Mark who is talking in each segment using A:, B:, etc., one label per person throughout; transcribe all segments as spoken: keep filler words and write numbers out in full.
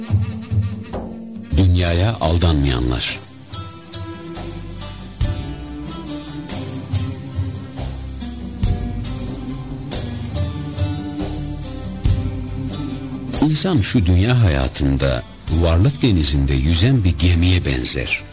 A: Dünyaya aldanmayanlar. İnsan şu dünya hayatında varlık denizinde yüzen bir gemiye benzer.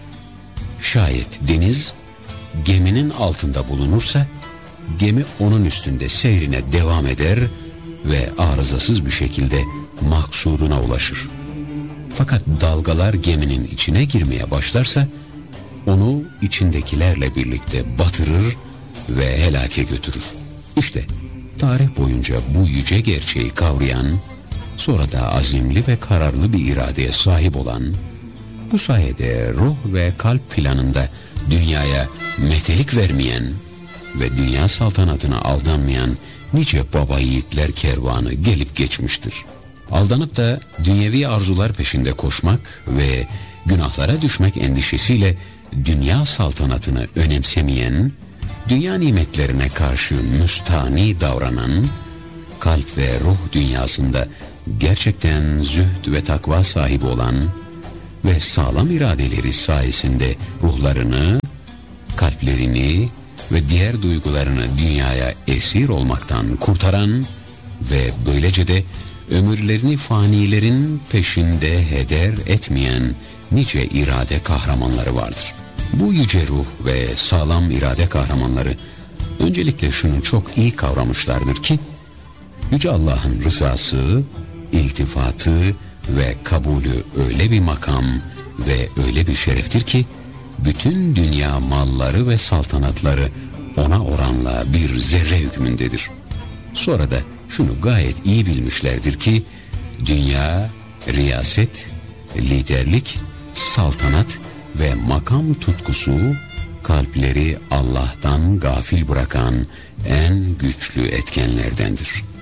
A: Şayet deniz geminin altında bulunursa, gemi onun üstünde seyrine devam eder ve arızasız bir şekilde maksuduna ulaşır. Fakat dalgalar geminin içine girmeye başlarsa, onu içindekilerle birlikte batırır ve helake götürür. İşte tarih boyunca bu yüce gerçeği kavrayan, sonra da azimli ve kararlı bir iradeye sahip olan, bu sayede ruh ve kalp planında dünyaya metelik vermeyen ve dünya saltanatına aldanmayan nice baba yiğitler kervanı gelip geçmiştir. Aldanıp da dünyevi arzular peşinde koşmak ve günahlara düşmek endişesiyle dünya saltanatını önemsemeyen, dünya nimetlerine karşı müstani davranan, kalp ve ruh dünyasında gerçekten zühd ve takva sahibi olan ve sağlam iradeleri sayesinde ruhlarını, kalplerini ve diğer duygularını dünyaya esir olmaktan kurtaran ve böylece de ömürlerini fanilerin peşinde heder etmeyen nice irade kahramanları vardır. Bu yüce ruh ve sağlam irade kahramanları öncelikle şunu çok iyi kavramışlardır ki, Yüce Allah'ın rızası, iltifatı ve kabulü öyle bir makam ve öyle bir şereftir ki, bütün dünya malları ve saltanatları ona oranla bir zerre hükmündedir. Sonra da şunu gayet iyi bilmişlerdir ki, dünya, riyaset, liderlik, saltanat ve makam tutkusu, kalpleri Allah'tan gafil bırakan en güçlü etkenlerdendir.